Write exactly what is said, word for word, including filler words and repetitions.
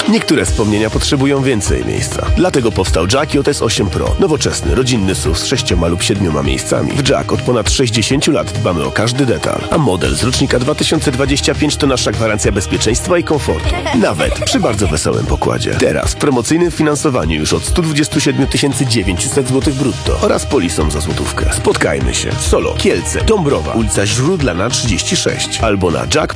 Niektóre wspomnienia potrzebują więcej miejsca. Dlatego powstał Jack J S osiem Pro. Nowoczesny, rodzinny S U V z sześcioma lub siedmioma miejscami. W Jack od ponad sześćdziesięciu lat dbamy o każdy detal. A model z rocznika dwa tysiące dwudziestego piątego to nasza gwarancja bezpieczeństwa i komfortu. Nawet przy bardzo wesołym pokładzie. Teraz w promocyjnym finansowaniu już od sto dwadzieścia siedem tysięcy dziewięćset złotych brutto oraz polisą za złotówkę. Spotkajmy się. Solo, Kielce, Dąbrowa, ulica Źródlana trzydzieści sześć albo na jack